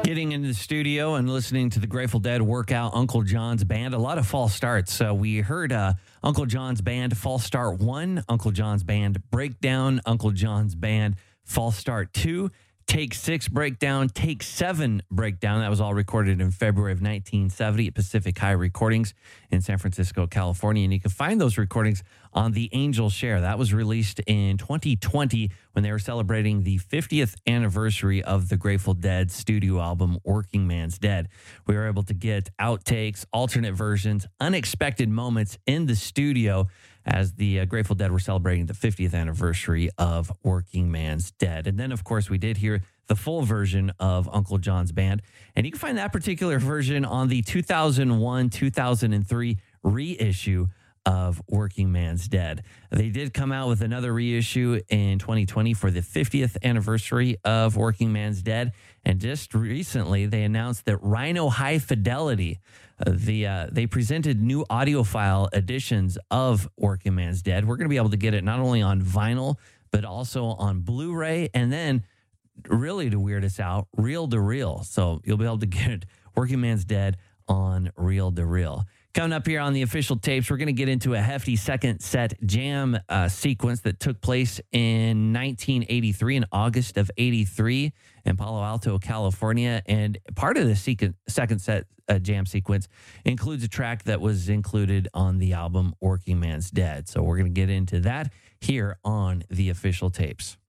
Getting into the studio and listening to the Grateful Dead work out Uncle John's Band. A lot of false starts. So we heard Uncle John's Band False Start 1, Uncle John's Band Breakdown, Uncle John's Band False Start 2, Take 6 Breakdown, Take 7 Breakdown. That was all recorded in February of 1970 at Pacific High Recordings in San Francisco, California. And you can find those recordings on the Angel Share. That was released in 2020 when they were celebrating the 50th anniversary of the Grateful Dead studio album, Working Man's Dead. We were able to get outtakes, alternate versions, unexpected moments in the studio as the Grateful Dead were celebrating the 50th anniversary of Working Man's Dead. And then, of course, we did hear the full version of Uncle John's Band. And you can find that particular version on the 2001-2003 reissue of Working Man's Dead. They did come out with another reissue in 2020 for the 50th anniversary of Working Man's Dead. And just recently, they announced that Rhino High Fidelity, they presented new audiophile editions of Working Man's Dead. We're going to be able to get it not only on vinyl, but also on Blu-ray. And then, really to weird us out, reel-to-reel. So you'll be able to get Working Man's Dead on reel-to-reel. Coming up here on the official tapes, we're going to get into a hefty second set jam sequence that took place in 1983, in August of 83 in Palo Alto, California. And part of the second set jam sequence includes a track that was included on the album Working Man's Dead. So we're going to get into that here on the official tapes.